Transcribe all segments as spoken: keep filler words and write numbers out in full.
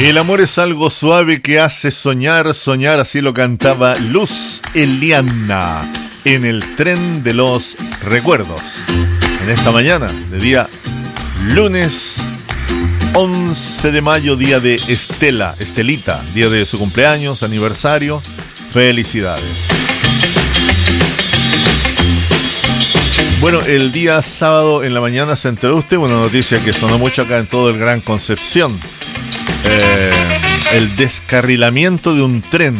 El amor es algo suave que hace soñar, soñar, así lo cantaba Luz Eliana en el tren de los recuerdos. En esta mañana, de día lunes once de mayo, día de Estela, Estelita, día de su cumpleaños, aniversario. Felicidades. Bueno, el día sábado en la mañana se enteró usted, una noticia que sonó mucho acá en todo el Gran Concepción. Eh, el descarrilamiento de un tren.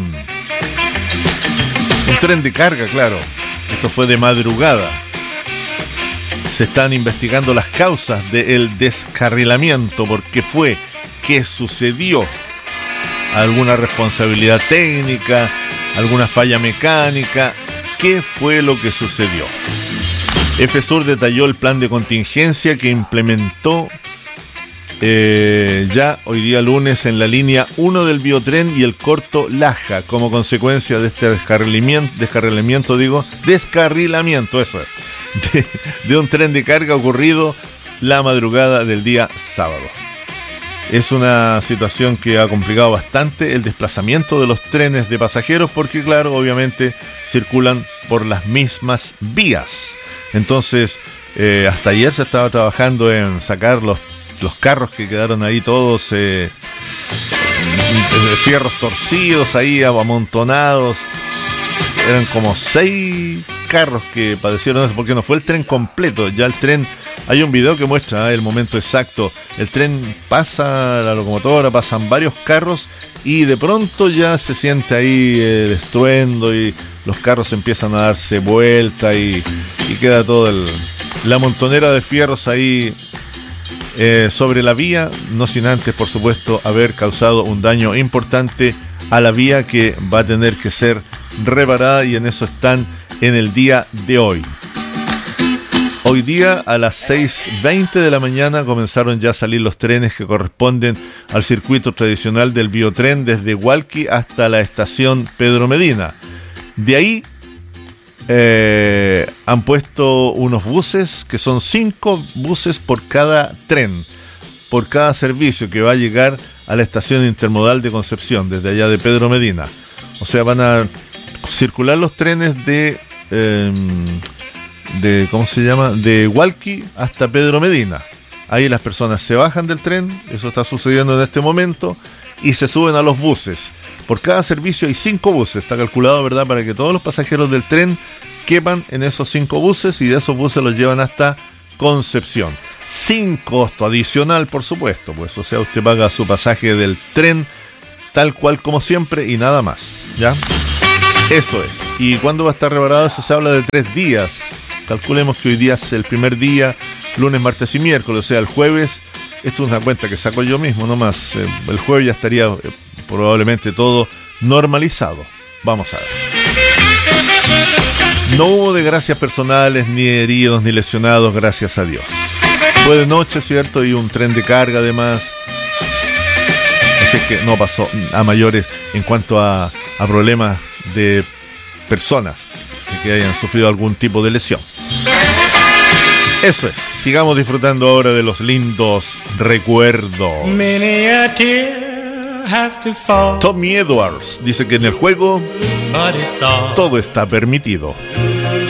Un tren de carga, claro. Esto fue de madrugada. Se están investigando las causas del descarrilamiento. ¿Por qué fue? ¿Qué sucedió? ¿Alguna responsabilidad técnica? ¿Alguna falla mecánica? ¿Qué fue lo que sucedió? EFESUR detalló el plan de contingencia que implementó eh, ya hoy día lunes en la línea uno del Biotren y el corto Laja, como consecuencia de este descarrilamiento, descarrilamiento digo, descarrilamiento, eso es, de, de un tren de carga ocurrido la madrugada del día sábado. Es una situación que ha complicado bastante el desplazamiento de los trenes de pasajeros porque, claro, obviamente circulan por las mismas vías. Entonces, eh, hasta ayer se estaba trabajando en sacar los, los carros que quedaron ahí todos, eh, fierros torcidos ahí, amontonados. Eran como seis carros que padecieron eso, porque no fue el tren completo. Ya el tren, hay un video que muestra eh, el momento exacto. El tren pasa, la locomotora, pasan varios carros y de pronto ya se siente ahí el estruendo y los carros empiezan a darse vuelta y, y queda todo el, la montonera de fierros ahí eh, sobre la vía, no sin antes, por supuesto, haber causado un daño importante a la vía que va a tener que ser reparada, y en eso están en el día de hoy. Hoy día a las seis veinte de la mañana comenzaron ya a salir los trenes que corresponden al circuito tradicional del Biotren desde Hualqui hasta la estación Pedro Medina. De ahí eh, han puesto unos buses que son cinco buses por cada tren, por cada servicio que va a llegar a la estación intermodal de Concepción desde allá de Pedro Medina. O sea, van a circular los trenes de... Eh, de ¿cómo se llama? De Hualqui hasta Pedro Medina. Ahí las personas se bajan del tren, eso está sucediendo en este momento, y se suben a los buses. Por cada servicio hay cinco buses, está calculado, ¿verdad?, para que todos los pasajeros del tren quepan en esos cinco buses, y de esos buses los llevan hasta Concepción. Sin costo adicional, por supuesto, pues, o sea, usted paga su pasaje del tren tal cual como siempre y nada más, ¿ya? Eso es. ¿Y cuándo va a estar reparado? Eso se habla de tres días. Calculemos que hoy día es el primer día, lunes, martes y miércoles, o sea, el jueves, esto es una cuenta que saco yo mismo nomás, eh, el jueves ya estaría eh, probablemente todo normalizado. Vamos a ver. No hubo desgracias personales, ni heridos, ni lesionados, gracias a Dios. Fue de noche, ¿cierto? Y un tren de carga además. Así que no pasó a mayores en cuanto a, a problemas de personas que hayan sufrido algún tipo de lesión. Eso es, sigamos disfrutando ahora de los lindos recuerdos. Tommy Edwards dice que en el juego todo está permitido.